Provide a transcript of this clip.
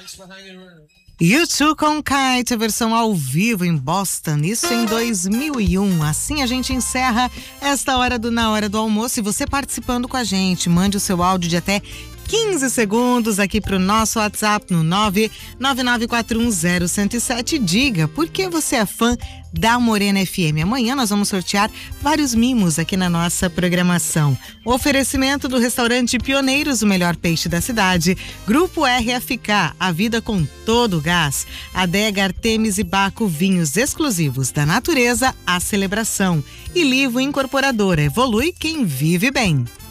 U2 com Kite, a versão ao vivo em Boston, isso em 2001. Assim a gente encerra esta hora do Na Hora do Almoço. E você participando com a gente, mande o seu áudio de até 15 segundos aqui pro nosso WhatsApp no 999410107. Diga por que você é fã da Morena FM. Amanhã nós vamos sortear vários mimos aqui na nossa programação. O oferecimento do restaurante Pioneiros, o melhor peixe da cidade. Grupo RFK, a vida com todo o gás. Adega Artemis e Baco, vinhos exclusivos da natureza à celebração. E Livo Incorporadora, evolui quem vive bem.